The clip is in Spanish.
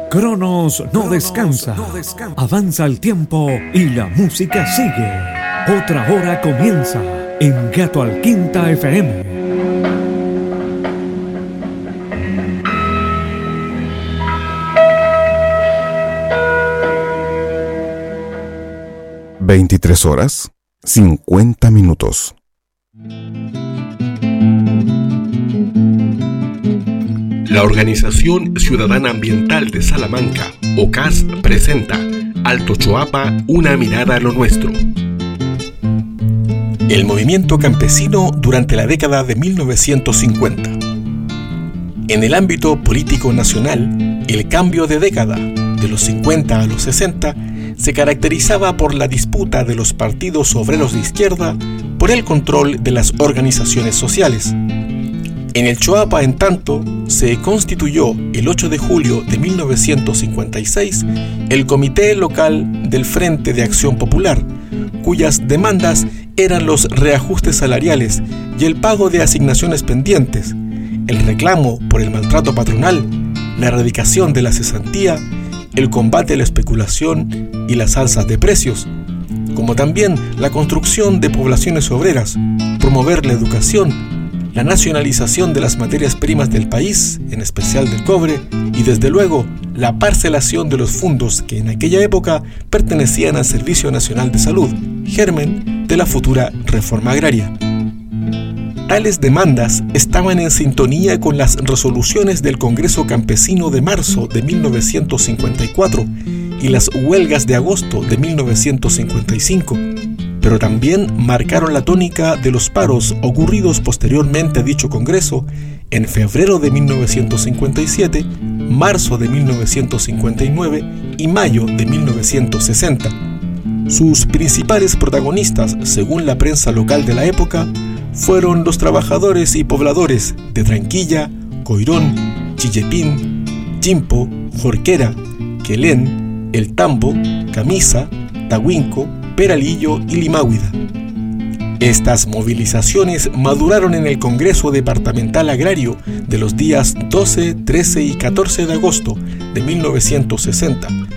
Cronos no descansa. Avanza el tiempo y la música sigue. Otra hora comienza en Gato al Quinta FM. (23:50). La Organización Ciudadana Ambiental de Salamanca, OCAS, presenta Alto Choapa, una mirada a lo nuestro. El movimiento campesino durante la década de 1950. En el ámbito político nacional, el cambio de década, de los 50 a los 60, se caracterizaba por la disputa de los partidos obreros de izquierda por el control de las organizaciones sociales. En el Choapa, en tanto, se constituyó el 8 de julio de 1956 el Comité Local del Frente de Acción Popular, cuyas demandas eran los reajustes salariales y el pago de asignaciones pendientes, el reclamo por el maltrato patronal, la erradicación de la cesantía, el combate a la especulación y las alzas de precios, como también la construcción de poblaciones obreras, promover la educación, la nacionalización de las materias primas del país, en especial del cobre, y desde luego la parcelación de los fondos que en aquella época pertenecían al Servicio Nacional de Salud, germen de la futura reforma agraria. Tales demandas estaban en sintonía con las resoluciones del Congreso Campesino de marzo de 1954 y las huelgas de agosto de 1955, pero también marcaron la tónica de los paros ocurridos posteriormente a dicho Congreso en febrero de 1957, marzo de 1959 y mayo de 1960. Sus principales protagonistas, según la prensa local de la época, fueron los trabajadores y pobladores de Tranquilla, Coirón, Chillepín, Chimpo, Jorquera, Quelén, El Tambo, Camisa, Tahuinco, Peralillo y Limáhuida. Estas movilizaciones maduraron en el Congreso Departamental Agrario de los días 12, 13 y 14 de agosto de 1960,